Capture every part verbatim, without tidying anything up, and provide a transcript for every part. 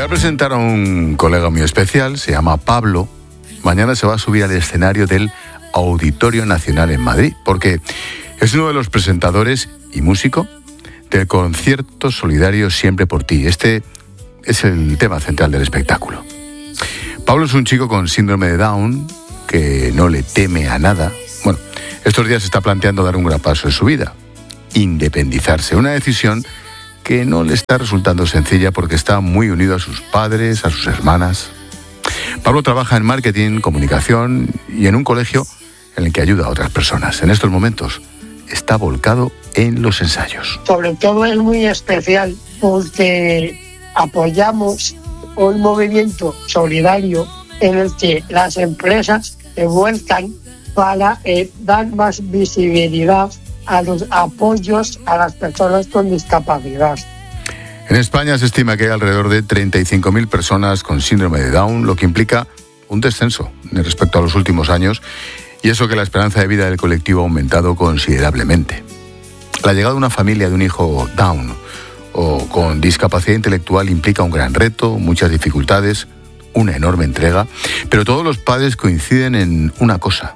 a presentar a un colega muy especial, se llama Pablo. Mañana se va a subir al escenario del Auditorio Nacional en Madrid, porque es uno de los presentadores y músico del concierto solidario Siempre por ti. Este es el tema central del espectáculo. Pablo es un chico con síndrome de Down que no le teme a nada. Bueno, estos días se está planteando dar un gran paso en su vida, independizarse, una decisión que no le está resultando sencilla porque está muy unido a sus padres, a sus hermanas. Pablo trabaja en marketing, comunicación y en un colegio en el que ayuda a otras personas. En estos momentos está volcado en los ensayos. Sobre todo es muy especial porque apoyamos un movimiento solidario en el que las empresas se vuelcan para eh, dar más visibilidad a los apoyos a las personas con discapacidad. En España se estima que hay alrededor de treinta y cinco mil personas con síndrome de Down, lo que implica un descenso respecto a los últimos años, y eso que la esperanza de vida del colectivo ha aumentado considerablemente. La llegada de una familia de un hijo Down o con discapacidad intelectual implica un gran reto, muchas dificultades, una enorme entrega, pero todos los padres coinciden en una cosa: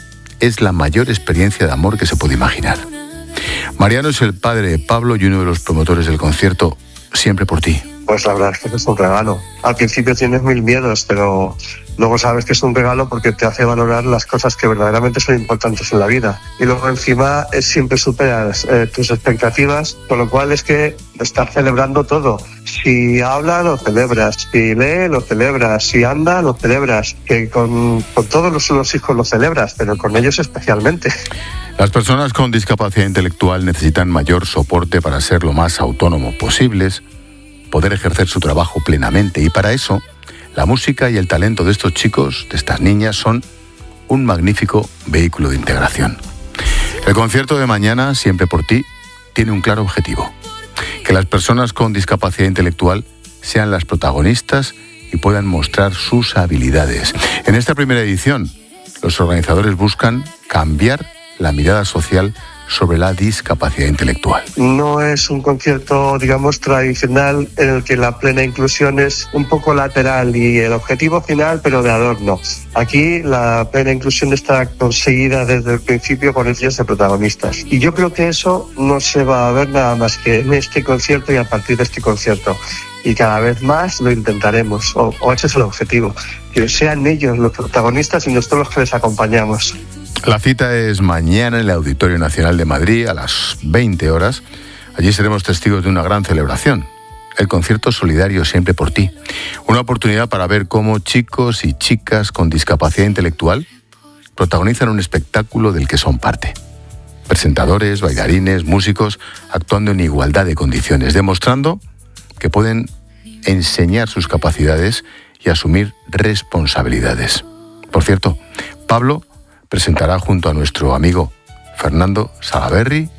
es la mayor experiencia de amor que se puede imaginar. Mariano es el padre de Pablo y uno de los promotores del concierto Siempre por ti. Pues la verdad es que es un regalo. Al principio tienes mil miedos, pero luego sabes que es un regalo porque te hace valorar las cosas que verdaderamente son importantes en la vida. Y luego encima es, siempre superas eh, tus expectativas, con lo cual es que estás celebrando todo. Si habla, lo celebras. Si lee, lo celebras. Si anda, lo celebras. Que con, con todos los, los hijos lo celebras, pero con ellos especialmente. Las personas con discapacidad intelectual necesitan mayor soporte para ser lo más autónomos posibles, poder ejercer su trabajo plenamente, y para eso la música y el talento de estos chicos, de estas niñas, son un magnífico vehículo de integración. El concierto de mañana, Siempre por ti, tiene un claro objetivo: que las personas con discapacidad intelectual sean las protagonistas y puedan mostrar sus habilidades. En esta primera edición, los organizadores buscan cambiar la mirada social sobre la discapacidad intelectual. No es un concierto, digamos, tradicional en el que la plena inclusión es un poco lateral y el objetivo final, pero de adorno. Aquí la plena inclusión está conseguida desde el principio con ellos de protagonistas. Y yo creo que eso no se va a ver nada más que en este concierto y a partir de este concierto. Y cada vez más lo intentaremos, o, o ese es el objetivo, que sean ellos los protagonistas y nosotros los que les acompañamos. La cita es mañana en el Auditorio Nacional de Madrid a las veinte horas. Allí seremos testigos de una gran celebración, el concierto solidario Siempre por ti. Una oportunidad para ver cómo chicos y chicas con discapacidad intelectual protagonizan un espectáculo del que son parte. Presentadores, bailarines, músicos, actuando en igualdad de condiciones, demostrando que pueden enseñar sus capacidades y asumir responsabilidades. Por cierto, Pablo presentará junto a nuestro amigo Fernando Salaverry